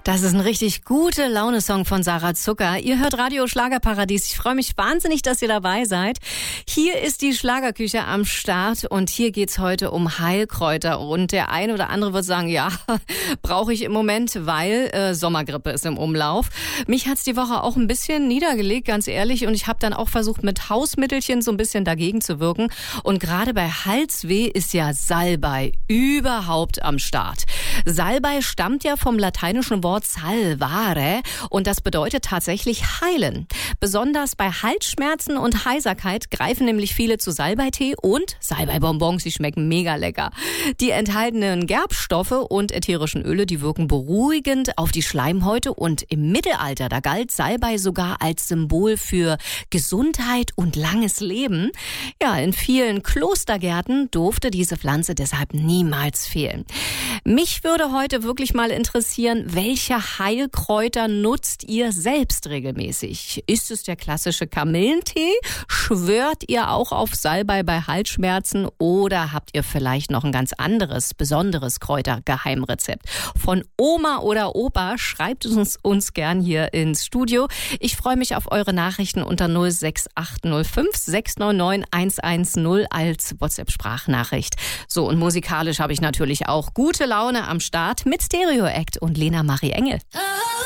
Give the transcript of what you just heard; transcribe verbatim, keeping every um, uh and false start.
Das ist ein richtig gute Laune-Song von Sarah Zucker. Ihr hört Radio Schlagerparadies. Ich freue mich wahnsinnig, dass ihr dabei seid. Hier ist die Schlagerküche am Start und hier geht's heute um Heilkräuter. Und der eine oder andere wird sagen, ja, brauche ich im Moment, weil äh, Sommergrippe ist im Umlauf. Mich hat's die Woche auch ein bisschen niedergelegt, ganz ehrlich. Und ich habe dann auch versucht, mit Hausmittelchen so ein bisschen dagegen zu wirken. Und gerade bei Halsweh ist ja Salbei überhaupt am Start. Salbei stammt ja vom lateinischen Wort salvare und das bedeutet tatsächlich heilen. Besonders bei Halsschmerzen und Heiserkeit greifen nämlich viele zu Salbeitee und Salbeibonbons, die schmecken mega lecker. Die enthaltenen Gerbstoffe und ätherischen Öle, die wirken beruhigend auf die Schleimhäute und im Mittelalter, da galt Salbei sogar als Symbol für Gesundheit und langes Leben. Ja, in vielen Klostergärten durfte diese Pflanze deshalb niemals fehlen. Mich würde heute wirklich mal interessieren, welche Heilkräuter nutzt ihr selbst regelmäßig? Ist es der klassische Kamillentee? Schwört ihr auch auf Salbei bei Halsschmerzen? Oder habt ihr vielleicht noch ein ganz anderes, besonderes Kräutergeheimrezept? Von Oma oder Opa schreibt es uns, uns gern hier ins Studio. Ich freue mich auf eure Nachrichten unter null sechs acht null fünf sechs neun neun eins eins null als WhatsApp-Sprachnachricht. So, und musikalisch habe ich natürlich auch gute Laune am Start mit Stereo Act und Lena Marie Engel.